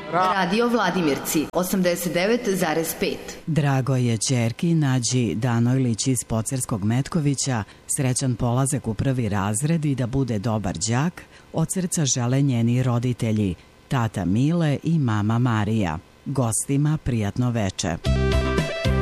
Radio Vladimirci 89,5. Drago je ćerki Nađi Danojlić iz Pocerskog Metkovića srećan polazak u 1. razred i da bude dobar đak, od srca žele njeni roditelji, tata Mile i mama Marija. Gostima prijatno veče.